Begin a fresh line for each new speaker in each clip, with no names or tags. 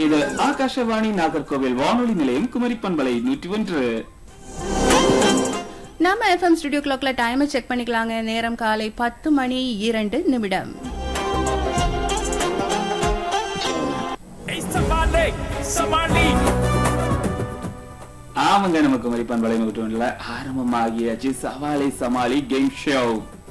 இது ஆகாஷவாணி நாகர்கோவில் வானொலி நிலையம் குமரி பண்பலை 101.
நம்ம எஃப்எம் ஸ்டுடியோ கிளாக்ல டைமை செக் பண்ணிக்கலாங்க. நேரம் காலை 10:02.
ஆமாங்க, நம்ம குமரி பண்பலை 101ல ஆரம்பமாகியாச்சு சவாலை சமாளி கேம் ஷோ.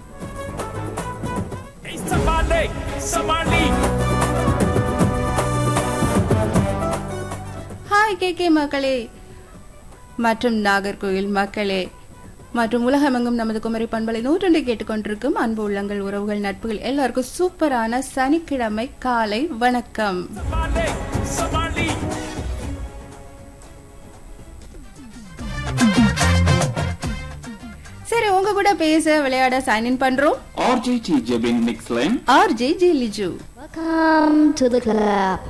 ஹாய் கேகே மக்களே மற்றும் நாகர்கோவில் மக்களே மற்றும் உலகமெங்கும் நமது குமரி பண்பலை 102 கேட்டுக்கொண்டிருக்கும் அன்பு உள்ளங்கள், உறவுகள், நட்புகள் எல்லாருக்கும் சூப்பரான சனிக்கிழமை காலை வணக்கம். சரி, உங்க கூட பேச விளையாட சைன் இன் பண்றோம்.
RJ Jebin mix line,
RJ Liju.
Welcome to the club.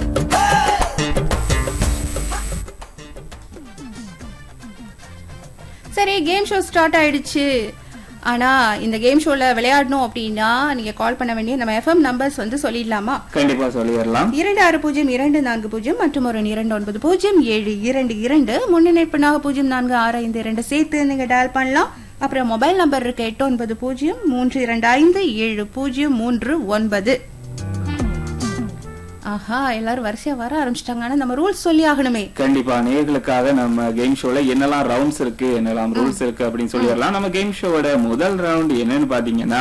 சரி, கேம் ஷோ ஸ்டார்ட் ஆயிடுச்சு. ஆனா இந்த கேம் ஷோல விளையாடணும் அப்படின்னா நீங்க கால் பண்ண வேண்டிய நம்ம எஃப்எம் நம்பர்ஸ் வந்து சொல்லிடலாமா?
கண்டிப்பா சொல்லிடலாம்.
260240 மற்றும் ஒரு 290722 முன்னிணைப்புனாக 0465 சேர்த்து நீங்க டயல் பண்ணலாம். அப்புறம் மொபைல் நம்பர் இருக்கு 8903257039. ஆஹா, எல்லாரும் வரிசையா வர ஆரம்பிச்சிட்டாங்க. ஆனா நம்ம ரூல்ஸ் சொல்லி ஆகணுமே.
கண்டிப்பா நேயர்களுக்காக நம்ம கேம் ஷோல என்னெல்லாம் ரவுண்ட்ஸ் இருக்கு, என்னெல்லாம் ரூல்ஸ் இருக்கு அப்படின்னு சொல்லிடலாம். நம்ம கேம் ஷோவோட முதல் ரவுண்ட் என்னன்னு பாத்தீங்கன்னா,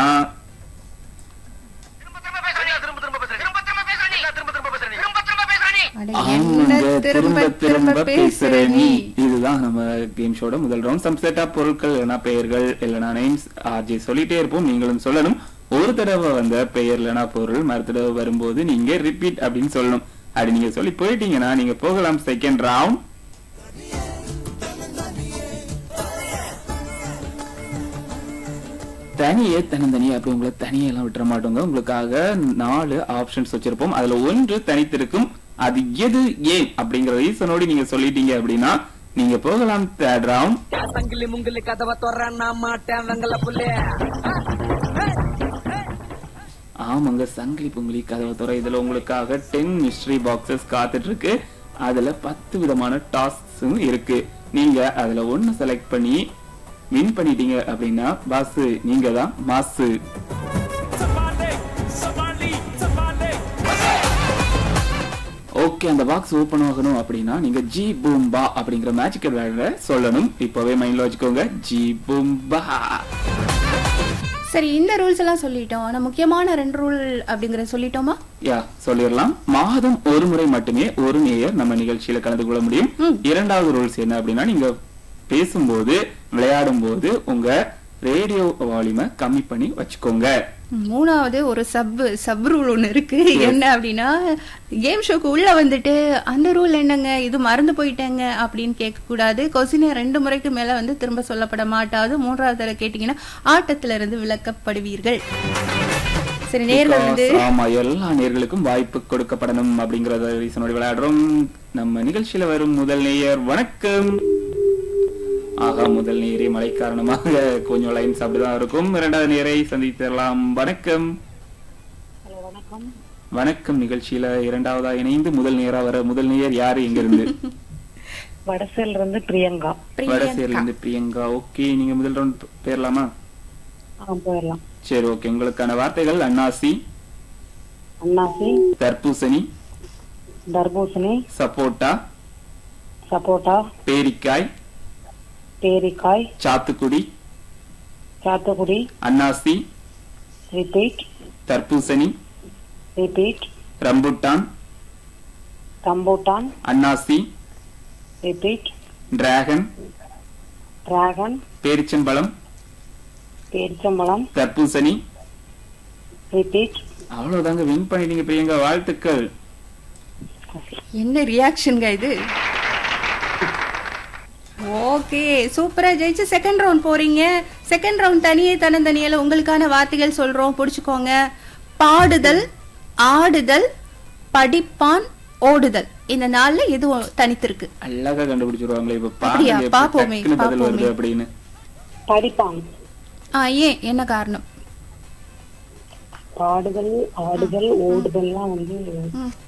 திரும்ப பேசுற நீ. இதுதான் நம்ம கேம் ஷோட முதல் ரவுண்ட். சம் செட் ஆஃப் பொருட்கள் இல்லைன்னா பெயர்கள் இல்லைன்னா நேம்ஸ் ஆர்ஜே சொல்லிட்டே இருப்போம், நீங்களும் சொல்லணும். ஒரு தடவை வந்த பெயர் இல்லைனா பொருள் மறு தடவை வரும்போது நீங்க ரிப்பீட் அப்படின்னு சொல்லணும். அப்படி நீங்க சொல்லி போயிட்டீங்கன்னா நீங்க போகலாம் செகண்ட் ரவுண்ட். தனியே தனித்தனியே அப்படி உங்களை தனியெல்லாம் விட்டுற மாட்டோங்க. உங்களுக்காக 4 ஆப்ஷன்ஸ் வச்சிருப்போம். அதுல ஒன்று தனித்திருக்கும். அது எது, ஏன் அப்படிங்கிற ரீசனோடு நீங்க சொல்லிட்டீங்க அப்படின்னா நீங்க போகலாம் தேர்ட் ரவுண்ட். ஆமாங்க, சங்கிலி பொங்கலி கதவை துறை. இதுல உங்களுக்காக 10 மிஸ்டரி பாக்ஸஸ் காத்துட்டு இருக்கு. அதுல 10 விதமான டாஸ்க்ஸும் இருக்கு. நீங்க அதுல ஒன்னு செலக்ட் பண்ணி வின் பண்ணிட்டீங்க அப்படின்னா பாஸ் நீங்க தான் மாசு. ஓகே, அந்த பாக்ஸ் ஓபன் ஆகணும் அப்படின்னா நீங்க ஜி பூம்பா அப்படிங்கிற மேஜிக் வேர்டை சொல்லணும். இப்பவே மைண்ட்ல வச்சுக்கோங்க, ஜி பூம்பா.
சரி, இந்த ரூல்ஸ் எல்லாம் சொல்லிட்டோம். ஆனா முக்கியமான 2 ரூல் அப்படிங்கறத சொல்லிட்டோமா?
யா, சொல்லிடலாம். மாதம் ஒரு முறை மட்டுமே ஒரு நேயர் நம்ம நிகழ்ச்சியில கலந்து கொள்ள முடியும். இரண்டாவது ரூல்ஸ் என்ன அப்படின்னா, நீங்க பேசும்போது விளையாடும் போது உங்க ரேடியோ வால்யூமை கம்மி பண்ணி வச்சுக்கோங்க.
மூணாவது ஒரு சப் ரூல் ஒண்ணு இருக்கு. என்ன அப்படின்னா, கேம் ஷோக்கு உள்ள வந்துட்டு அந்த ரூல் என்னங்க, இது மறந்து போயிட்டேங்க அப்படின்னு கேட்க கூடாது. கொஸ்டினை 2 முறைக்கு மேல வந்து திரும்ப சொல்லப்பட மாட்டாது. 3வது தடவை கேட்டீங்கன்னா ஆட்டத்துல இருந்து விலக்கப்படுவீர்கள். சரி, நேர்கள் வந்து
ஆமா, எல்லா நேர்களுக்கும் வாய்ப்பு கொடுக்கப்படணும் அப்படிங்கறத ரீசனோட விளையாடுறோம். நம்ம நிகழ்ச்சியில வரும் முதல் நேயர் வணக்கம். ஆகா, முதல் நேரே மழை காரணமாக கொஞ்சம் லைன்ஸ் அப்படிதான் இருக்கும். 2வது நேரை சந்தித்தரலாம். வணக்கம். வணக்கம். நிகழ்ச்சியில 2வதா இணைந்து முதல் நேரா வர முதல் நேயர் யாரு, எங்க இருந்து?
வடசேல இருந்து பிரியங்கா.
வடசேல இருந்து பிரியங்கா. ஓகே, நீங்க முதல் ரவுண்ட் பேரலாமா?
போயிடலாம்.
சரி, ஓகே. உங்களுக்கான வார்த்தைகள் அன்னாசி, தர்பூசணி, சப்போட்டா, பேரிக்காய், சாத்துக்குடி, அன்னாசி, தர்பூசணி, ரம்புட்டான், அன்னாசி, டிராகன், பேரிச்சம்பழம், தர்பூசணி. அவ்வளவுதாங்க, வின் பண்ணிட்டீங்க பிரியங்கா, வாழ்த்துக்கள்.
என்ன ரியாக்ஷன்ங்க இது? ஓகே, சூப்பரா ஜெயிச்சு செகண்ட் ரவுண்ட் போறீங்க. செகண்ட் ரவுண்ட் தனித்தனியில உங்களுக்கான வார்த்தைகள் சொல்றோம், புடிச்சுக்கோங்க. பாடுதல், ஆடுதல், படிப்பான், ஓடுதல். இந்த 4ல எது தனித்திருக்கு?
அழகா கண்டுபிடிச்சிருவாங்களே. இப்ப
பாப்போமே
அப்படின்னு.
படிப்பான்.
ஏன், என்ன காரணம்?
பாடுதல், ஆடுதல், ஓடுதல்லாம் வந்து